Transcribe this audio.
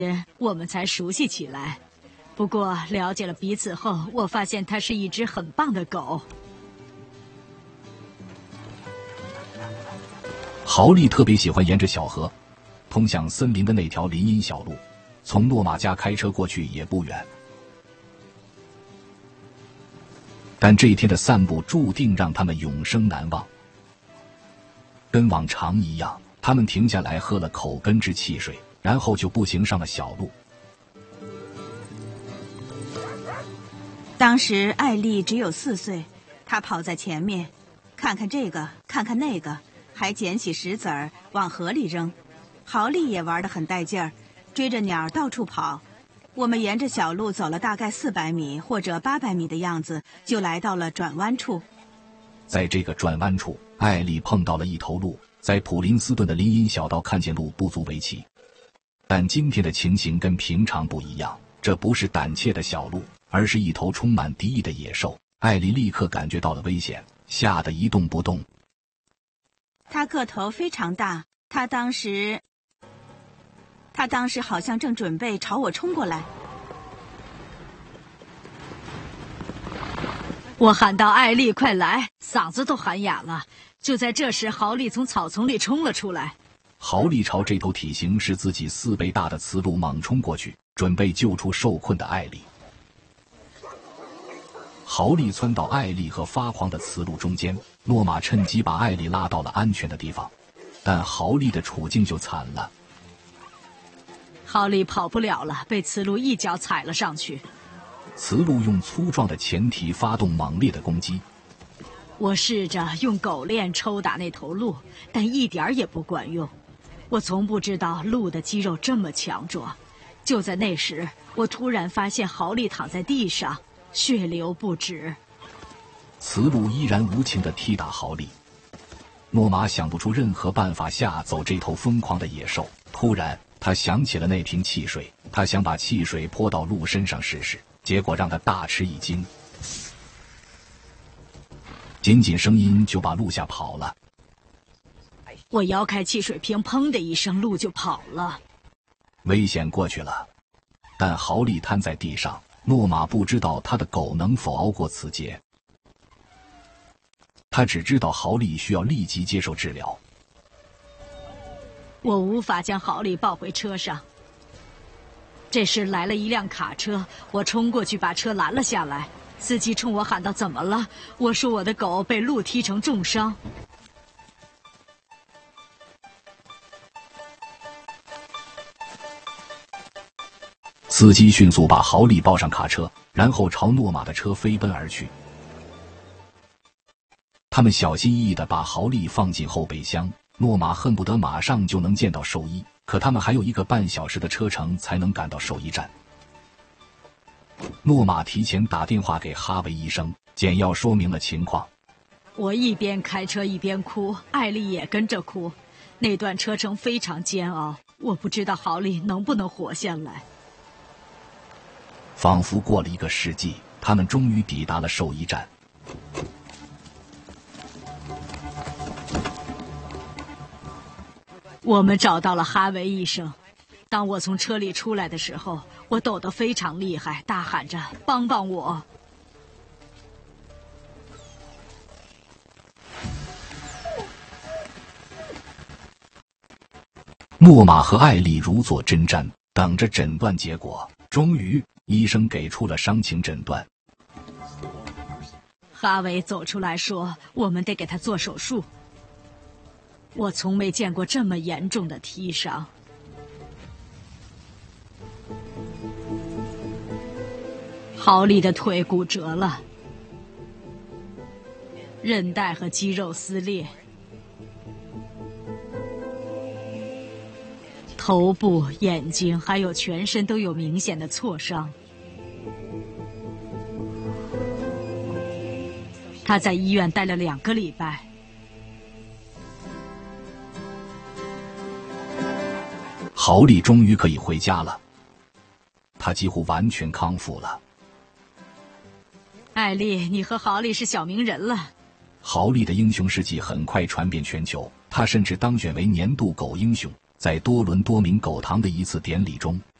我们才熟悉起来。不过了解了彼此后，我发现它是一只很棒的狗。 豪利特别喜欢沿着小河，通向森林的那条林荫小路，从诺玛家开车过去也不远。但这一天的散步注定让他们永生难忘。跟往常一样，他们停下来喝了口根支汽水，然后就步行上了小路。 当时艾丽只有4岁，她跑在前面，看看这个，看看那个，还捡起石子儿往河里扔。豪利也玩得很带劲儿，追着鸟到处跑。我们沿着小路走了大概400米或者800米的样子，就来到了转弯处。 在这个转弯处，艾丽碰到了一头鹿。在普林斯顿的林荫小道看见鹿不足为奇，但今天的情形跟平常不一样，这不是胆怯的小鹿，而是一头充满敌意的野兽。艾丽立刻感觉到了危险，吓得一动不动。 他个头非常大，他当时好像正准备朝我冲过来。 我喊道：“艾丽，快来！”嗓子都喊哑了。就在这时，豪利从草丛里冲了出来。 豪利朝这头体型是自己4倍大的雌鹿猛冲过去，准备救出受困的艾丽。豪利窜到艾丽和发狂的雌鹿中间，诺玛趁机把艾丽拉到了安全的地方，但豪利的处境就惨了。 豪利跑不了了，被雌鹿一脚踩了上去。 雌鹿用粗壮的前蹄发动猛烈的攻击。 我试着用狗链抽打那头鹿，但一点也不管用。我从不知道鹿的肌肉这么强壮。就在那时，我突然发现豪利躺在地上，血流不止。 雌鹿依然无情地踢打豪利。诺玛想不出任何办法吓走这头疯狂的野兽。突然，他想起了那瓶汽水，他想把汽水泼到鹿身上试试，结果让他大吃一惊。仅仅声音就把鹿吓跑了。 我摇开汽水瓶，砰的一声，鹿就跑了。 危险过去了，但豪利瘫在地上。诺玛不知道他的狗能否熬过此劫，他只知道豪利需要立即接受治疗。 我无法将豪利抱回车上。这时来了一辆卡车，我冲过去把车拦了下来。司机冲我喊道：“怎么了？”我说：“我的狗被鹿踢成重伤。” 司机迅速把豪利抱上卡车，然后朝诺玛的车飞奔而去。他们小心翼翼地把豪利放进后备箱。诺玛恨不得马上就能见到兽医，可他们还有1个半小时的车程才能赶到兽医站。诺玛提前打电话给哈维医生，简要说明了情况。 我一边开车一边哭，艾丽也跟着哭。那段车程非常煎熬，我不知道豪利能不能活下来。 仿佛过了1个世纪，他们终于抵达了兽医站。 我们找到了哈维医生。当我从车里出来的时候，我抖得非常厉害，大喊着：“帮帮我！” 诺玛和艾丽如坐针毡，等着诊断结果。终于，医生给出了伤情诊断。 哈维走出来说：“我们得给他做手术。”我从没见过这么严重的踢伤。豪利的腿骨折了，韧带和肌肉撕裂，头部、眼睛还有全身都有明显的挫伤。他在医院待了2个礼拜。 豪利终于可以回家了，他几乎完全康复了。 艾丽，你和豪利是小名人了。 豪利的英雄事迹很快传遍全球，他甚至当选为年度狗英雄。在多伦多名狗堂的一次典礼中，